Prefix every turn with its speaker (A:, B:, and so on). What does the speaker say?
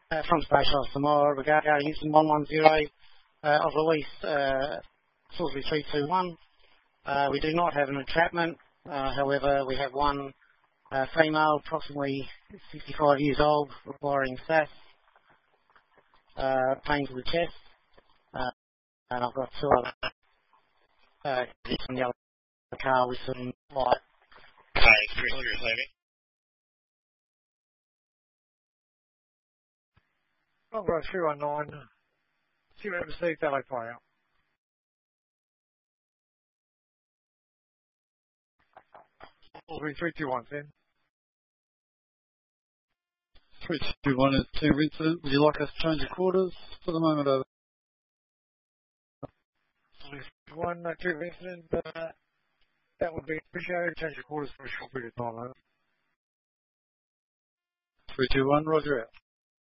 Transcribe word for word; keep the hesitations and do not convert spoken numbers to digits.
A: uh, from Station Officer Moore regarding incident one one zero uh, of release uh, Salisbury three two one. Uh, we do not have an entrapment, uh, however we have one uh, female, approximately sixty-five years old, requiring S A S, uh, pain to the chest, uh, and I've got two other uh, from the other car with some light.
B: Okay, three three Levy.
C: I've got three one nine, zero received, L A fire. three two one, ten.
D: three two one is team incident. Would you like us to change your quarters? For the moment, over.
C: One, uh, two incident, uh, that would be appreciated. Change your quarters for a short period of time, over.
D: three two one, roger out.